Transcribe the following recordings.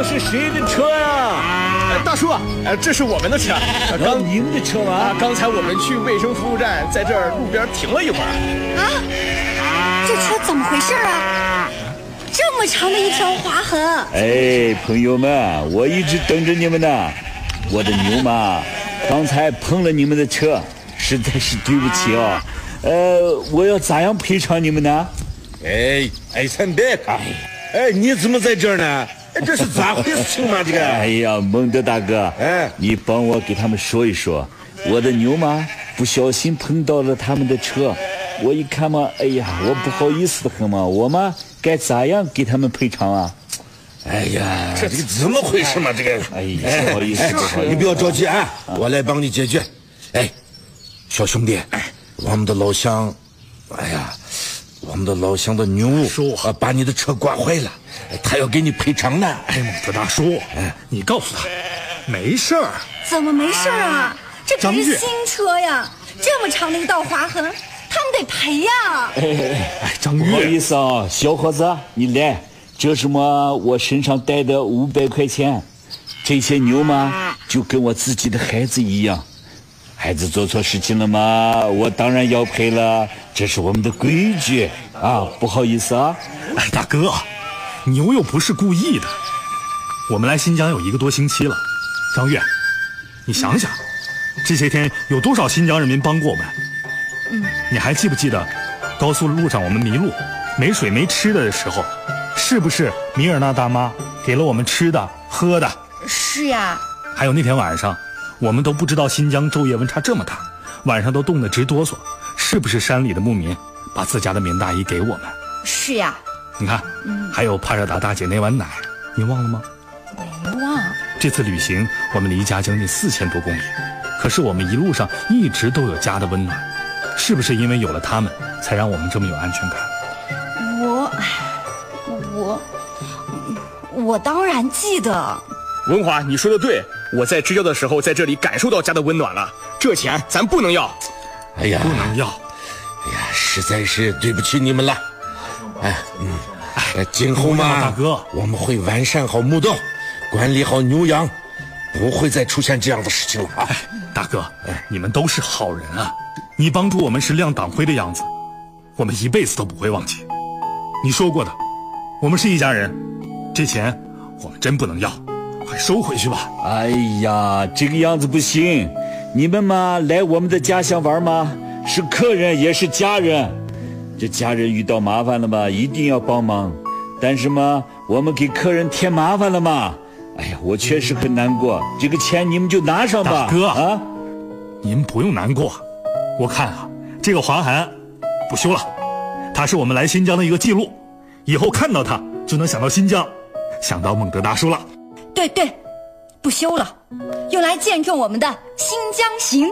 是谁的车呀？ 大叔，这是我们的车。 你们的车吗？ 刚才我们去卫生服务站，在这儿路边停了一会儿。 这车怎么回事啊？这么长的一条划痕。 哎，朋友们，我一直等着你们呢。我的牛妈刚才碰了你们的车，实在是对不起啊。我要咋样赔偿你们呢？ 哎，三别，你怎么在这儿呢？这是咋回事嘛？这个？ 哎呀，蒙德大哥，你帮我给他们说一说，我的牛妈不小心碰到了他们的车，我一看嘛，哎呀，我不好意思的很嘛，我嘛该咋样给他们赔偿啊？ 哎呀，这个怎么回事嘛？这个， 哎呀，不好意思， 你不要着急啊，我来帮你解决。哎，小兄弟，我们的老乡，我们的老乡的牛把你的车刮坏了，他要给你赔偿呢。 蒙特大叔，你告诉他，没事儿。 怎么没事啊？这可是新车呀，这么长的一道划痕，他们得赔呀。 张月， 不好意思啊，小伙子，你来。这是我身上带的500块钱，这些牛嘛就跟我自己的孩子一样，孩子做错事情了嘛，我当然要赔了，这是我们的规矩啊，不好意思啊。 大哥，牛又不是故意的，我们来新疆有1个多星期了，张月，你想想，这些天有多少新疆人民帮过我们？你还记不记得高速路上我们迷路没水没吃的时候，是不是米尔纳大妈给了我们吃的喝的？ 是呀。 还有那天晚上，我们都不知道新疆昼夜温差这么大，晚上都冻得直哆嗦，是不是山里的牧民把自家的棉大衣给我们？ 是呀。 你看，还有帕热达大姐那碗奶，你忘了吗？ 没忘。 这次旅行我们离家将近4000多公里，可是我们一路上一直都有家的温暖，是不是因为有了他们，才让我们这么有安全感？ 我当然记得。 文华，你说的对，我在支教的时候在这里感受到家的温暖了，这钱咱不能要。 哎呀， 不能要。 实在是对不起你们了。今后嘛， 大哥， 我们会完善好牧道，管理好牛羊，不会再出现这样的事情了啊。 大哥，你们都是好人啊，你帮助我们是亮党徽的样子，我们一辈子都不会忘记。你说过的，我们是一家人，这钱我们真不能要，快收回去吧。 哎呀，这个样子不行，你们嘛来我们的家乡玩嘛，是客人也是家人，这家人遇到麻烦了嘛，一定要帮忙，但是嘛我们给客人添麻烦了嘛，哎呀，我确实很难过，这个钱你们就拿上吧。 大哥啊， 您不用难过，我看这个划痕不修了，它是我们来新疆的一个记录，以后看到它就能想到新疆，想到蒙德大叔了。 对，不修了，用来见证我们的新疆行。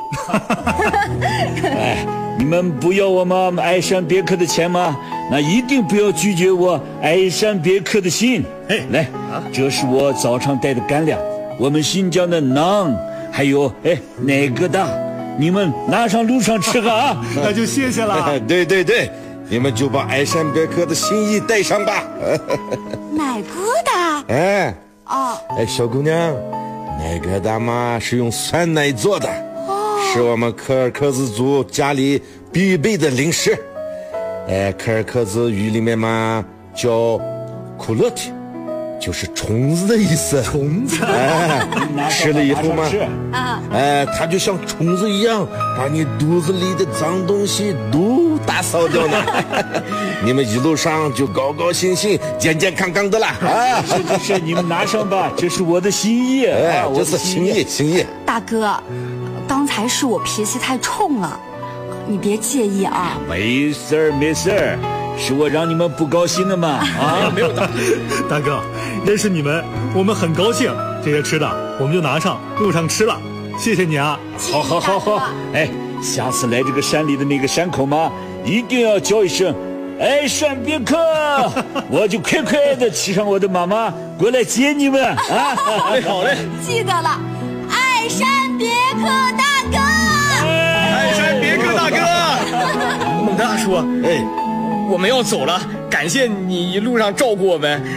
你们不要我们爱山别克的钱吗？那一定不要拒绝我爱山别克的心。来，这是我早上带的干粮，我们新疆的馕，还有奶疙瘩，你们拿上路上吃啊。 那就谢谢了。 对，你们就把爱山别克的心意带上吧。 奶疙瘩。 小姑娘，奶疙瘩嘛是用酸奶做的，是我们柯尔克孜族家里必备的零食。柯尔克孜语里面嘛叫库勒提，就是虫子的意思。 虫子。 吃了以后嘛，它就像虫子一样，把你肚子里的脏东西都打扫掉呢。你们一路上就高高兴兴、健健康康的啦。 是，你们拿上吧，这是我的心意。 这是心意。 大哥，刚才是我脾气太冲了，你别介意啊。 没事儿，是我让你们不高兴的嘛。 没有大哥，认识你们我们很高兴，这些吃的我们就拿上路上吃了，谢谢你啊。 好，下次来这个山里的那个山口嘛，一定要叫一声爱山别克，我就快快的骑上我的马马过来接你们啊。 好嘞， 记得了，爱山别克大哥。 爱山别克大哥。蒙德大叔，我们要走了，感谢你一路上照顾我们，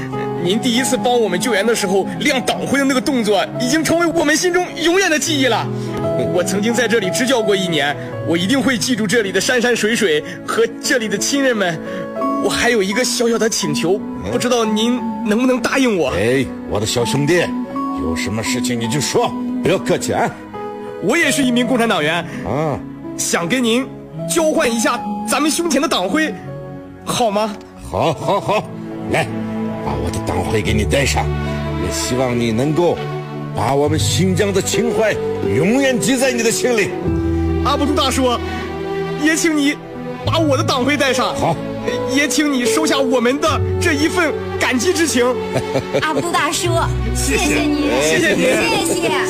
您第一次帮我们救援的时候亮党徽的那个动作，已经成为我们心中永远的记忆了。我曾经在这里支教过1年，我一定会记住这里的山山水水和这里的亲人们。我还有一个小小的请求，不知道您能不能答应我？ 哎，我的小兄弟，有什么事情你就说，不要客气啊。 我也是一名共产党员啊， 想跟您交换一下咱们胸前的党徽，好吗？ 好，好，好，来，把我的党徽给你戴上，也希望你能够把我们新疆的情怀永远记在你的心里。 阿布都大叔，也请你把我的党徽戴上。 好， 也请你收下我们的这一份感激之情。 阿布都大叔，谢谢谢你， 谢谢您， 谢谢。